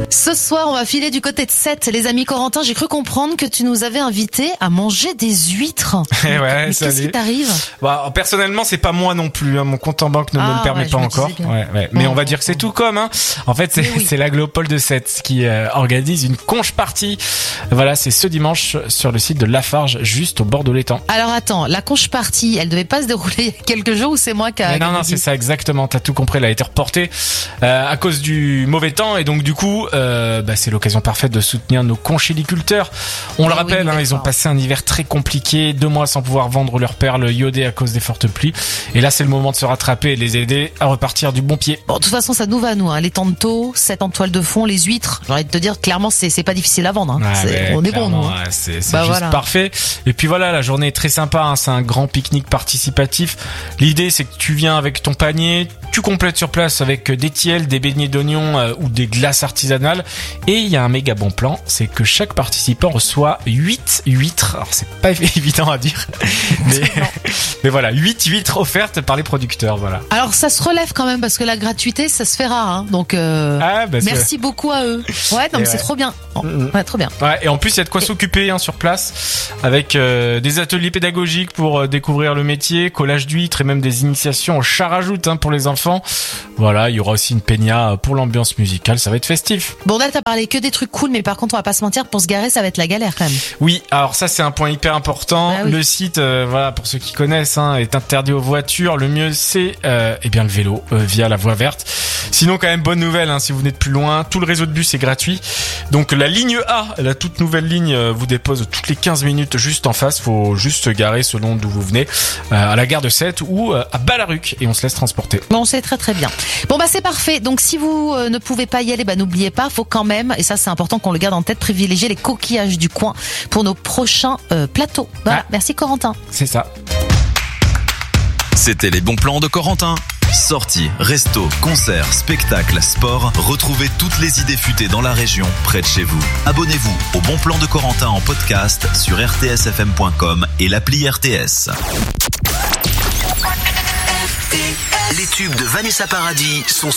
Ce soir, on va filer du côté de Sète. Les amis Corentin, j'ai cru comprendre que tu nous avais invités à manger des huîtres. Ouais, mais qu'est-ce qui t'arrive ? Bah, personnellement, c'est pas moi non plus. Hein. Mon compte en banque ne me le permet pas encore. Mais on va dire que c'est tout comme. Hein. En fait, c'est l'Aglopole de Sète qui organise une conche party. Voilà, c'est ce dimanche sur le site de Lafarge, juste au bord de l'étang. Alors attends, la conche party, elle devait pas se dérouler il y a quelques jours ou c'est moi qui a... Non, c'est ça exactement. T'as tout compris. Elle a été reportée à cause du mauvais temps et donc du coup, c'est l'occasion parfaite de soutenir nos conchiliculteurs. On le rappelle, ils ont passé un hiver très compliqué, 2 mois sans pouvoir vendre leurs perles iodées à cause des fortes pluies. Et là, c'est le moment de se rattraper et de les aider à repartir du bon pied. Bon, de toute façon, ça nous va, nous. Les tantôt, 7 en toile de fond, les huîtres. J'ai envie de te dire, clairement, c'est pas difficile à vendre. Hein. On est bon, nous. Hein. C'est juste parfait. Et puis voilà, la journée est très sympa. Hein. C'est un grand pique-nique participatif. L'idée, c'est que tu viens avec ton panier, tu complètes sur place avec des tiels, des beignets d'oignons ou des glaces artisanales. Et il y a un méga bon plan, c'est que chaque participant reçoit 8 huîtres. Alors c'est pas évident à dire, mais voilà, 8 huîtres offertes par les producteurs, voilà. Alors ça se relève quand même parce que la gratuité, ça se fait rare, hein. Donc merci beaucoup à eux. Ouais, non, mais c'est trop bien. Ouais, trop bien. Ouais, et en plus il y a de quoi s'occuper sur place avec des ateliers pédagogiques pour découvrir le métier, collage d'huîtres et même des initiations au char à joute pour les enfants. Voilà, il y aura aussi une peña pour l'ambiance musicale, ça va être festif. Bon, là t'as parlé que des trucs cool, mais par contre on va pas se mentir, pour se garer ça va être la galère quand même. Oui, alors ça c'est un point hyper important. Ah oui. Le site, pour ceux qui connaissent, est interdit aux voitures. Le mieux c'est le vélo via la voie verte. Sinon quand même bonne nouvelle, si vous venez de plus loin, tout le réseau de bus est gratuit. Donc la ligne A, la toute nouvelle ligne, vous dépose toutes les 15 minutes juste en face. Faut juste se garer selon d'où vous venez, à la gare de Sète ou à Balaruc, et on se laisse transporter. Bon, c'est très très bien. Bon c'est parfait. Donc si vous ne pouvez pas y aller, n'oubliez pas, faut quand même, et ça c'est important qu'on le garde en tête, privilégier les coquillages du coin pour nos prochains plateaux. Voilà. Merci Corentin. C'est ça. C'était les bons plans de Corentin. Sorties, restos, concerts, spectacles, sport, retrouvez toutes les idées futées dans la région, près de chez vous. Abonnez-vous au Bon Plan de Corentin en podcast sur rtsfm.com et l'appli RTS. Les tubes de Vanessa Paradis sont